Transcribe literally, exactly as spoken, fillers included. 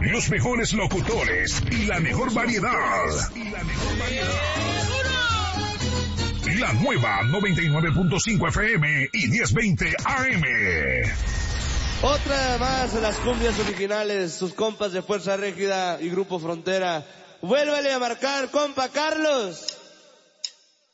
los mejores locutores y la mejor variedad. Y la mejor variedad. La nueva noventa y nueve punto cinco F M y diez veinte A M. Otra más de las cumbias originales, sus compas de Fuerza Régida y Grupo Frontera. Vuélvale a marcar, compa Carlos.